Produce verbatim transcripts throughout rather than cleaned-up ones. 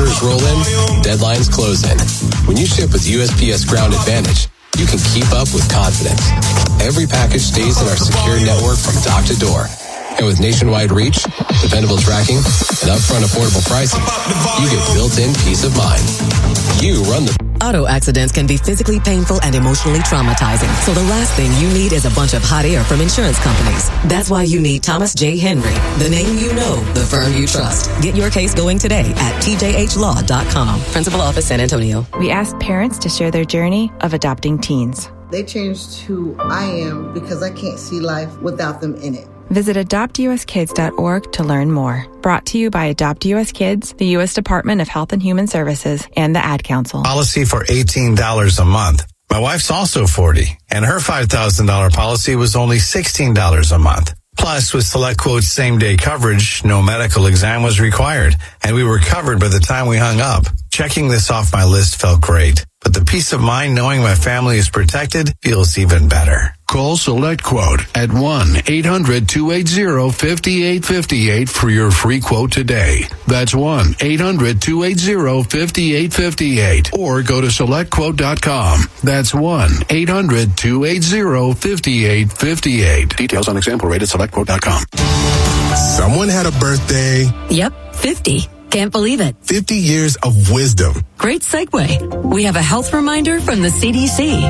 Orders roll in, deadlines close in. When you ship with U S P S Ground Advantage, you can keep up with confidence. Every package stays in our secure network from dock to door. And with nationwide reach, dependable tracking, and upfront affordable pricing, you get built-in peace of mind. You run the... Auto accidents can be physically painful and emotionally traumatizing. So the last thing you need is a bunch of hot air from insurance companies. That's why you need Thomas J. Henry, the name you know, the firm you trust. Get your case going today at T J H law dot com. Principal Office, San Antonio. We asked parents to share their journey of adopting teens. They changed who I am because I can't see life without them in it. Visit adopt u s kids dot org to learn more. Brought to you by Adopt U S Kids, the U S Department of Health and Human Services, and the Ad Council. Policy for eighteen dollars a month. My wife's also forty, and her five thousand dollars policy was only sixteen dollars a month. Plus, with SelectQuote's same-day coverage, no medical exam was required, and we were covered by the time we hung up. Checking this off my list felt great, but the peace of mind knowing my family is protected feels even better. Call SelectQuote at one eight hundred two eight zero five eight five eight for your free quote today. That's one eight hundred two eight zero five eight five eight. Or go to select quote dot com. That's one eight hundred two eight zero five eight five eight. Details on example rate at select quote dot com. Someone had a birthday. Yep, fifty. Can't believe it. fifty years of wisdom. Great segue. We have a health reminder from the C D C.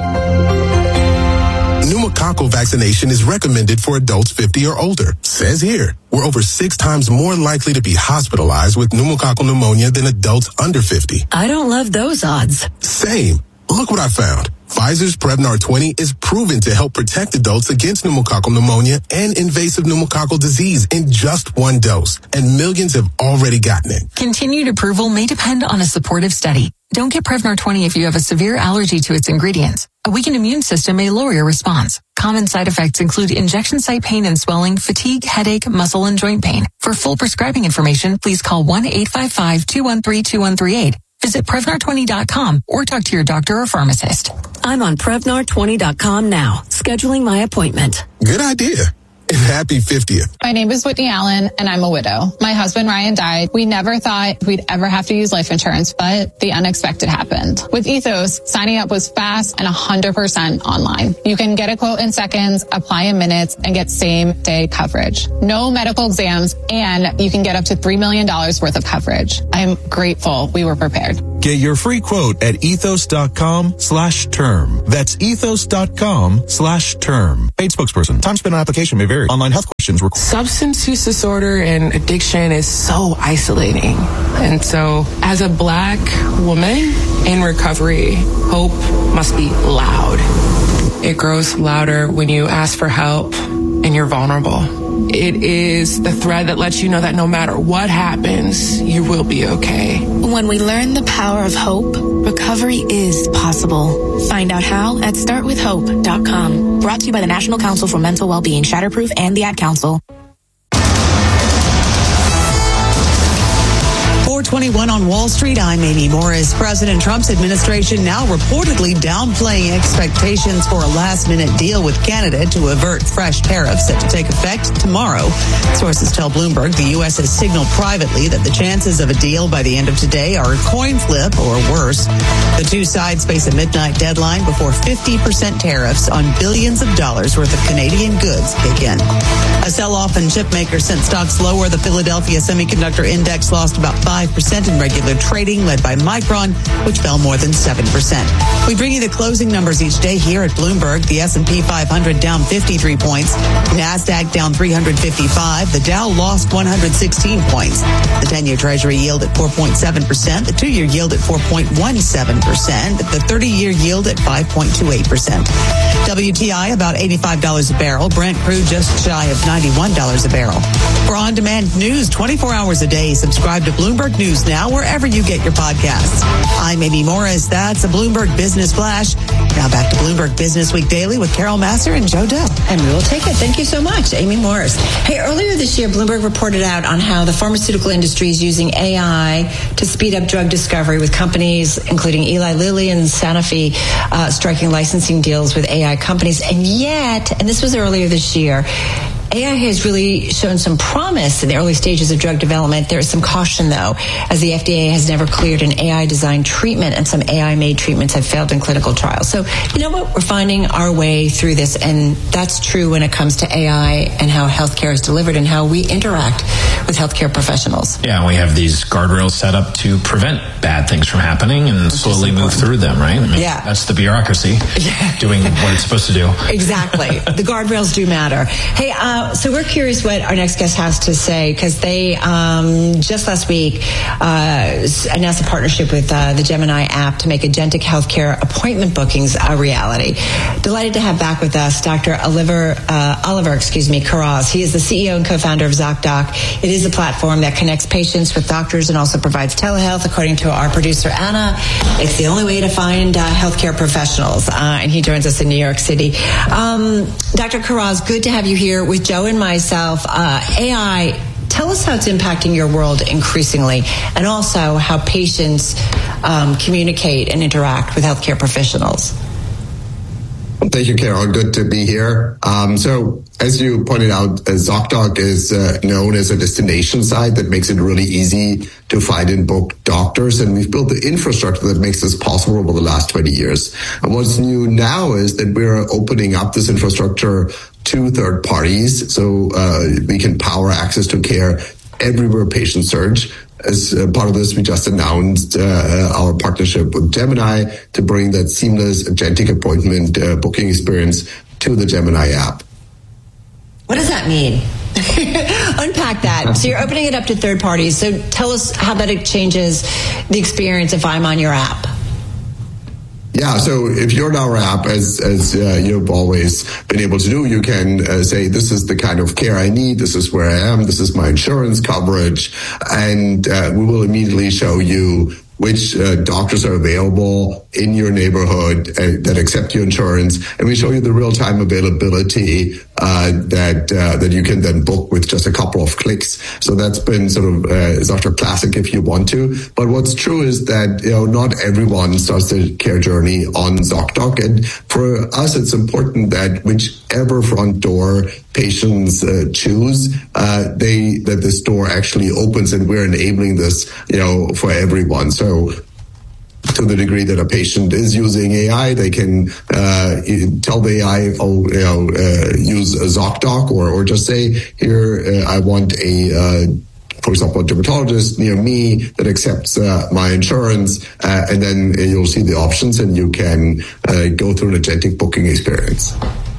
Pneumococcal vaccination is recommended for adults fifty or older. Says here, we're over six times more likely to be hospitalized with pneumococcal pneumonia than adults under fifty. I don't love those odds. Same. Look what I found. Pfizer's Prevnar twenty is proven to help protect adults against pneumococcal pneumonia and invasive pneumococcal disease in just one dose. And millions have already gotten it. Continued approval may depend on a supportive study. Don't get Prevnar twenty if you have a severe allergy to its ingredients. A weakened immune system may lower your response. Common side effects include injection site pain and swelling, fatigue, headache, muscle, and joint pain. For full prescribing information, please call one eight five five two one three two one three eight. Visit Prevnar twenty dot com or talk to your doctor or pharmacist. I'm on Prevnar twenty dot com now, scheduling my appointment. Good idea. And happy fiftieth. My name is Whitney Allen, and I'm a widow. My husband, Ryan, died. We never thought we'd ever have to use life insurance, but the unexpected happened. With Ethos, signing up was fast and one hundred percent online. You can get a quote in seconds, apply in minutes, and get same-day coverage. No medical exams, and you can get up to three million dollars worth of coverage. I'm grateful we were prepared. Get your free quote at ethos dot com slash term. That's ethos dot com slash term. Paid spokesperson. Time spent on application may vary. Online health questions required. Substance use disorder and addiction is so isolating. And so as a Black woman in recovery, hope must be loud. It grows louder when you ask for help and you're vulnerable. It is the thread that lets you know that no matter what happens, you will be okay. When we learn the power of hope, recovery is possible. Find out how at start with hope dot com. Brought to you by the National Council for Mental Wellbeing, Shatterproof, and the Ad Council. four twenty-one on Wall Street. I'm Amy Morris. President Trump's administration now reportedly downplaying expectations for a last-minute deal with Canada to avert fresh tariffs set to take effect tomorrow. Sources tell Bloomberg the U S has signaled privately that the chances of a deal by the end of today are a coin flip or worse. The two sides face a midnight deadline before fifty percent tariffs on billions of dollars worth of Canadian goods kick in. A sell-off in chip makers sent stocks lower. The Philadelphia Semiconductor Index lost about five percent in regular trading, led by Micron, which fell more than seven percent. We bring you the closing numbers each day here at Bloomberg. The S and P five hundred down fifty-three points. NASDAQ down three hundred fifty-five. The Dow lost one hundred sixteen points. The ten-year Treasury yield at four point seven percent. The two-year yield at four point one seven percent. The thirty-year yield at five point two eight percent. W T I about eighty-five dollars a barrel. Brent crude just shy of ninety-one dollars a barrel. For on-demand news twenty-four hours a day, subscribe to Bloomberg News Now wherever you get your podcasts. I'm Amy Morris. That's a Bloomberg Business Flash. Now back to Bloomberg Business Week Daily with Carol Massar and Joe Dell. And we will take it. Thank you so much, Amy Morris. Hey, earlier this year, Bloomberg reported out on how the pharmaceutical industry is using A I to speed up drug discovery, with companies including Eli Lilly and Sanofi uh, striking licensing deals with A I companies. And yet, and this was earlier this year, A I has really shown some promise in the early stages of drug development. There is some caution, though, as the F D A has never cleared an A I-designed treatment, and some A I-made treatments have failed in clinical trials. So, you know what? We're finding our way through this, and that's true when it comes to A I and how healthcare is delivered and how we interact with healthcare professionals. Yeah, we have these guardrails set up to prevent bad things from happening and slowly move through them, right? I mean, yeah. That's the bureaucracy yeah. doing what it's supposed to do. Exactly. The guardrails do matter. Hey, uh, so we're curious what our next guest has to say, because they um, just last week uh, announced a partnership with uh, the Gemini app to make agentic healthcare appointment bookings a reality. Delighted to have back with us Doctor Oliver, uh, Oliver, excuse me, Karaz. He is the C E O and co-founder of ZocDoc. It is a platform that connects patients with doctors and also provides telehealth. According to our producer, Anna, it's the only way to find uh, healthcare professionals. Uh, and he joins us in New York City. Um, Doctor Karaz, good to have you here with Joe and myself. Uh, A I, tell us how it's impacting your world increasingly, and also how patients um, communicate and interact with healthcare professionals. Thank you, Carol. Good to be here. Um, so, as you pointed out, uh, ZocDoc is uh, known as a destination site that makes it really easy to find and book doctors, and we've built the infrastructure that makes this possible over the last twenty years. And what's new now is that we're opening up this infrastructure to third parties, so uh, we can power access to care everywhere patients search. As part of this, we just announced uh, our partnership with Gemini to bring that seamless agentic appointment uh, booking experience to the Gemini app. What does that mean? Unpack that. So you're opening it up to third parties. So tell us how that changes the experience if I'm on your app. Yeah, so if you're in our app, as as uh, you've always been able to do, you can uh, say, this is the kind of care I need, this is where I am, this is my insurance coverage, and uh, we will immediately show you which uh, doctors are available in your neighborhood uh, that accept your insurance, and we show you the real-time availability uh, that uh, that you can then book with just a couple of clicks. So that's been sort of uh, ZocDoc Classic if you want to. But what's true is that, you know, not everyone starts their care journey on ZocDoc, and for us, it's important that whichever front door patients uh, choose, uh, they that this door actually opens, and we're enabling this, you know, for everyone. So. So to the degree that a patient is using A I, they can uh, tell the A I, oh, you know, uh, use a ZocDoc, or, or just say, here, uh, I want a, uh, for example, a dermatologist near me that accepts uh, my insurance, uh, and then you'll see the options, and you can uh, go through an agentic booking experience.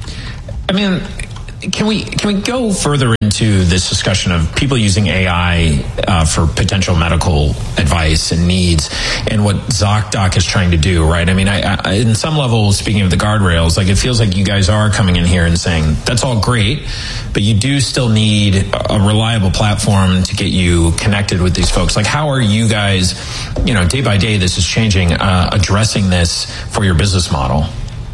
I mean, Can we can we go further into this discussion of people using A I uh, for potential medical advice and needs, and what ZocDoc is trying to do, right? I mean, I, I, in some level, speaking of the guardrails, like it feels like you guys are coming in here and saying that's all great, but you do still need a reliable platform to get you connected with these folks. Like, how are you guys, you know, day by day, this is changing, uh, addressing this for your business model?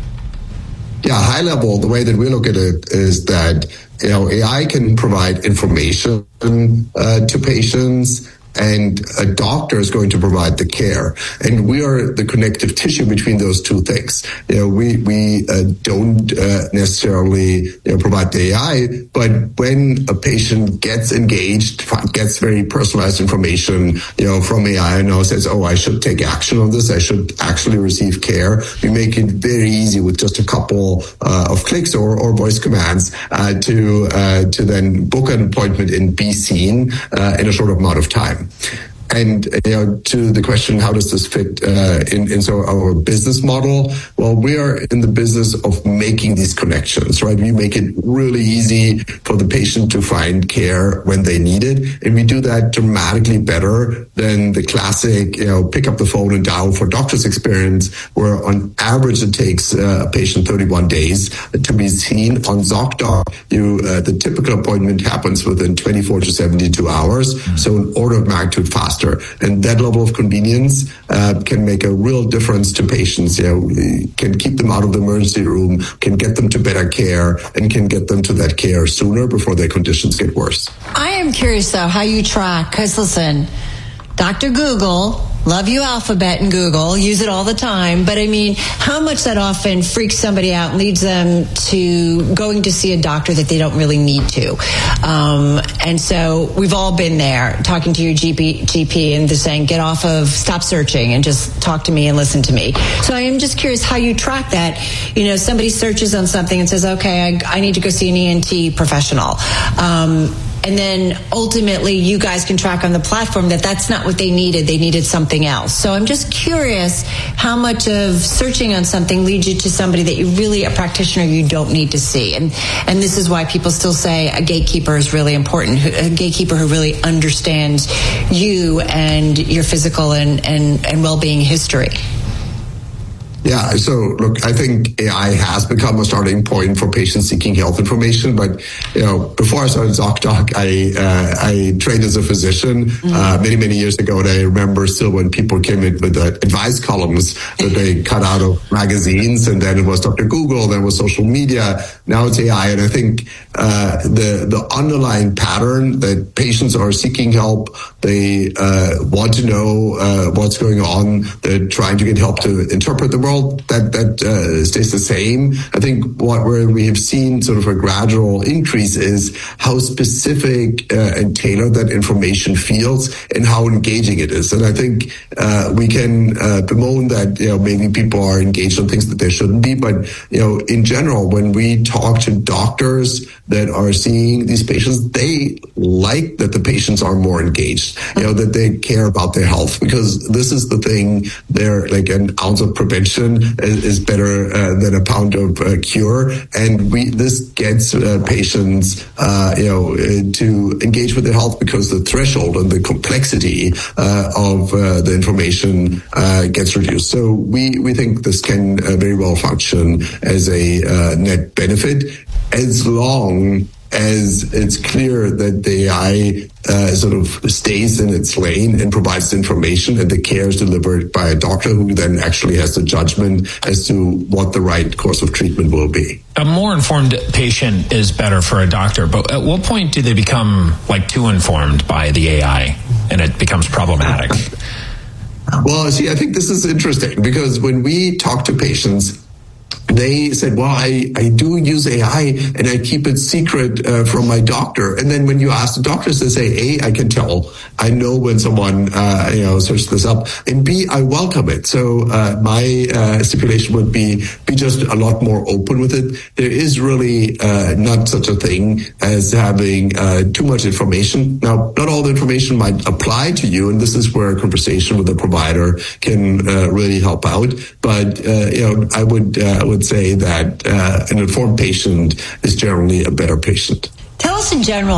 Yeah, high level, the way that we look at it is that, you know, A I can provide information uh, to patients, and a doctor is going to provide the care. And we are the connective tissue between those two things. You know, we, we uh, don't uh, necessarily, you know, provide the A I, but when a patient gets engaged, gets very personalized information, you know, from A I, and now says, oh, I should take action on this, I should actually receive care, we make it very easy with just a couple uh, of clicks or, or voice commands uh, to, uh, to then book an appointment and be seen uh, in a short amount of time. And, you know, to the question, how does this fit uh, in, in so our business model? Well, we are in the business of making these connections, right? We make it really easy for the patient to find care when they need it. And we do that dramatically better than the classic, you know, pick up the phone and dial for doctor's experience, where on average it takes uh, a patient thirty-one days to be seen. On ZocDoc, you, uh, the typical appointment happens within twenty-four to seventy-two hours. Mm-hmm. So an order of magnitude faster. And that level of convenience uh, can make a real difference to patients. You know, can keep them out of the emergency room, can get them to better care, and can get them to that care sooner before their conditions get worse. I am curious, though, how you track, because listen, Doctor Google, love you Alphabet and Google, use it all the time. But I mean, how much that often freaks somebody out and leads them to going to see a doctor that they don't really need to. Um, and so we've all been there talking to your G P, G P and just saying, get off of, stop searching and just talk to me and listen to me. So I am just curious how you track that. You know, somebody searches on something and says, okay, I, I need to go see an E N T professional. Um, And then ultimately you guys can track on the platform that that's not what they needed. They needed something else. So I'm just curious how much of searching on something leads you to somebody that you really, a practitioner you don't need to see. And, and this is why people still say a gatekeeper is really important. A gatekeeper who really understands you and your physical and, and, and well-being history. Yeah, so look, I think A I has become a starting point for patients seeking health information. But you know, before I started ZocDoc, I uh, I trained as a physician mm-hmm. uh, many many years ago, and I remember still when people came in with the advice columns that they cut out of magazines, and then it was Doctor Google, then it was social media. Now it's A I, and I think uh, the the underlying pattern that patients are seeking help, they uh, want to know uh, what's going on, they're trying to get help to interpret the world. That that uh, stays the same. I think what where we have seen sort of a gradual increase is how specific uh, and tailored that information feels and how engaging it is. And I think uh, we can uh, bemoan that you know maybe people are engaged on things that they shouldn't be, but you know in general, when we talk to doctors that are seeing these patients, they like that the patients are more engaged. You know that they care about their health, because this is the thing. They're like an ounce of prevention is better uh, than a pound of uh, cure, and we this gets uh, patients, uh, you know, uh, to engage with their health because the threshold and the complexity uh, of uh, the information uh, gets reduced. So we we think this can uh, very well function as a uh, net benefit, as long as it's clear that the A I uh, sort of stays in its lane and provides information, and the care is delivered by a doctor who then actually has the judgment as to what the right course of treatment will be. A more informed patient is better for a doctor, but at what point do they become like too informed by the A I and it becomes problematic? Well, see, I think this is interesting, because when we talk to patients, they said, well, I, I do use A I and I keep it secret uh, from my doctor. And then when you ask the doctors, they say, A, I can tell. I know when someone, uh, you know, searched this up. And B, I welcome it. So uh, my uh, stipulation would be, be just a lot more open with it. There is really uh, not such a thing as having uh, too much information. Now, not all the information might apply to you, and this is where a conversation with a provider can uh, really help out. But, uh, you know, I would, uh, would say that uh, an informed patient is generally a better patient. Tell us in general